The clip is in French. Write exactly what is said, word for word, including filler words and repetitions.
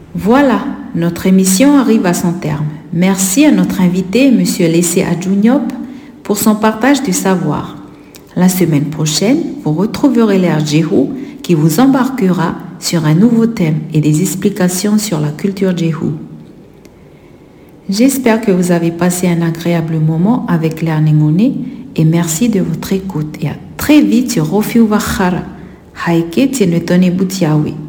Voilà, notre émission arrive à son terme. Merci à notre invité, M. Lessé Adjouniop, pour son partage du savoir. La semaine prochaine, vous retrouverez l'air Djehou qui vous embarquera sur un nouveau thème et des explications sur la culture Djehou. J'espère que vous avez passé un agréable moment avec l'air Nengone et merci de votre écoute. Et à très vite sur Rofiou Wakhara. Haïké Tienetone Boutiaoui.